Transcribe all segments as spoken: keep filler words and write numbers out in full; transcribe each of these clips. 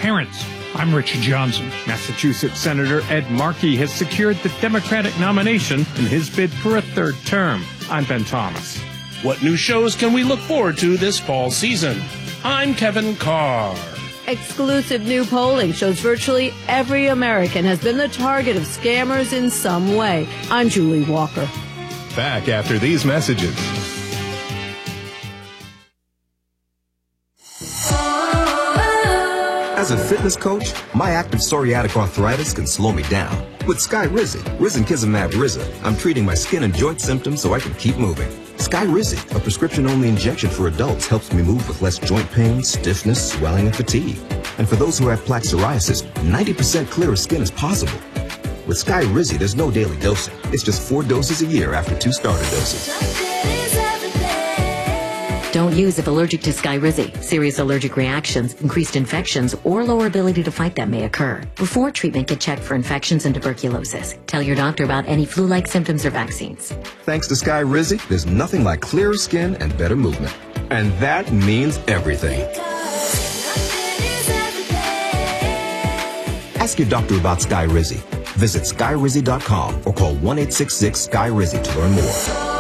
parents. I'm Richard Johnson. Massachusetts Senator Ed Markey has secured the Democratic nomination in his bid for a third term. I'm Ben Thomas. What new shows can we look forward to this fall season? I'm Kevin Carr. Exclusive new polling shows virtually every American has been the target of scammers in some way. I'm Julie Walker. Back after these messages. As a fitness coach, my active psoriatic arthritis can slow me down. With Skyrizi, Risankizumab Riza, I'm treating my skin and joint symptoms so I can keep moving. Skyrizi, a prescription-only injection for adults, helps me move with less joint pain, stiffness, swelling, and fatigue. And for those who have plaque psoriasis, ninety percent clearer skin is possible. With Skyrizi, there's no daily dosing. It's just four doses a year after two starter doses. Don't use if allergic to Skyrizi. Serious allergic reactions, increased infections, or lower ability to fight them may occur. Before treatment, get checked for infections and tuberculosis. Tell your doctor about any flu-like symptoms or vaccines. Thanks to Skyrizi, there's nothing like clearer skin and better movement. And that means everything. Ask your doctor about Skyrizi. Visit Skyrizi dot com or call one eight six six Skyrizi to learn more.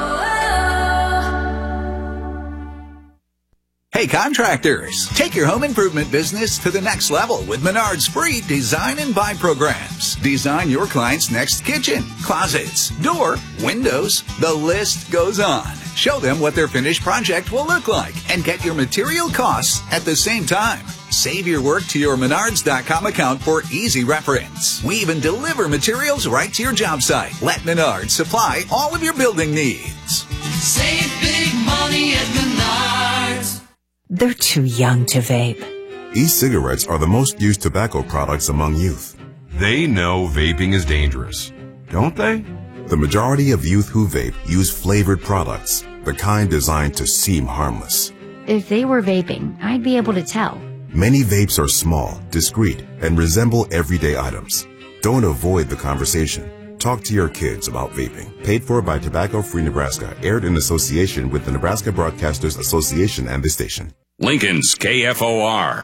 Hey contractors, take your home improvement business to the next level with Menard's free design and buy programs. Design your client's next kitchen, closets, door, windows, the list goes on. Show them what their finished project will look like and get your material costs at the same time. Save your work to your Menards dot com account for easy reference. We even deliver materials right to your job site. Let Menards supply all of your building needs. Save big money at Menards. They're too young to vape. E-cigarettes are the most used tobacco products among youth. They know vaping is dangerous, don't they? The majority of youth who vape use flavored products, the kind designed to seem harmless. If they were vaping, I'd be able to tell. Many vapes are small, discreet, and resemble everyday items. Don't avoid the conversation. Talk to your kids about vaping. Paid for by Tobacco Free Nebraska. Aired in association with the Nebraska Broadcasters Association and the station. Lincoln's K F O R.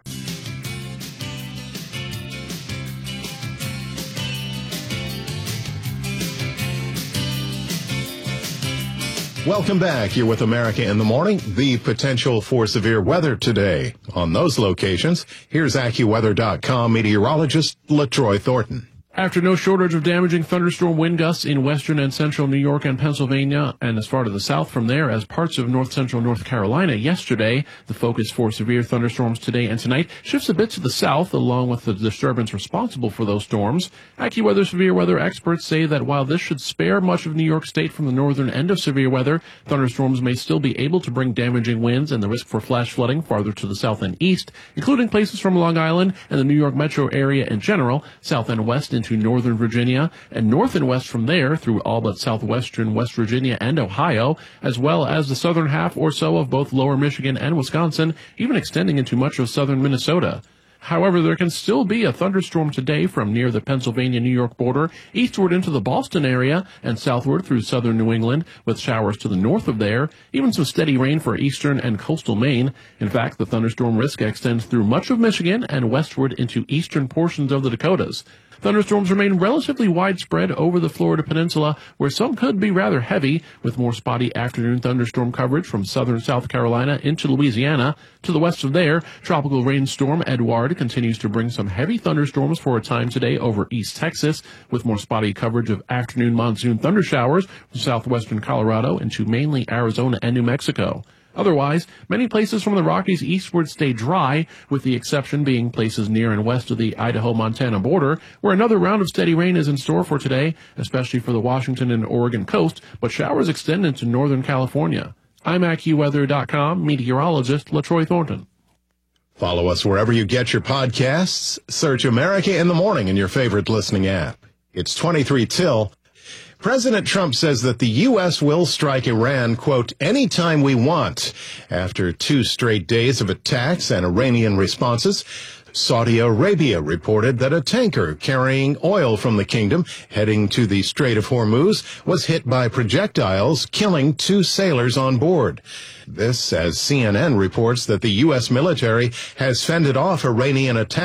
Welcome back. You're with America in the Morning. The potential for severe weather today. On those locations, here's AccuWeather dot com meteorologist LaTroy Thornton. After no shortage of damaging thunderstorm wind gusts in western and central New York and Pennsylvania, and as far to the south from there as parts of north central North Carolina yesterday, the focus for severe thunderstorms today and tonight shifts a bit to the south, along with the disturbance responsible for those storms. AccuWeather severe weather experts say that while this should spare much of New York State from the northern end of severe weather, thunderstorms may still be able to bring damaging winds and the risk for flash flooding farther to the south and east, including places from Long Island and the New York metro area in general, south and west into to northern Virginia, and north and west from there through all but southwestern West Virginia and Ohio, as well as the southern half or so of both lower Michigan and Wisconsin, even extending into much of southern Minnesota. However, there can still be a thunderstorm today from near the Pennsylvania-New York border, eastward into the Boston area, and southward through southern New England, with showers to the north of there, even some steady rain for eastern and coastal Maine. In fact, the thunderstorm risk extends through much of Michigan and westward into eastern portions of the Dakotas. Thunderstorms remain relatively widespread over the Florida peninsula, where some could be rather heavy, with more spotty afternoon thunderstorm coverage from southern South Carolina into Louisiana. To the west of there, tropical rainstorm Edouard continues to bring some heavy thunderstorms for a time today over East Texas, with more spotty coverage of afternoon monsoon thundershowers from southwestern Colorado into mainly Arizona and New Mexico. Otherwise, many places from the Rockies eastward stay dry, with the exception being places near and west of the Idaho-Montana border, where another round of steady rain is in store for today, especially for the Washington and Oregon coast, but showers extend into northern California. I'm AccuWeather dot com meteorologist LaTroy Thornton. Follow us wherever you get your podcasts. Search America in the Morning in your favorite listening app. It's twenty-three till. President Trump says that the U S will strike Iran, quote, anytime we want, after two straight days of attacks and Iranian responses. Saudi Arabia reported that a tanker carrying oil from the kingdom heading to the Strait of Hormuz was hit by projectiles, killing two sailors on board. This as C N N reports that the U S military has fended off Iranian attacks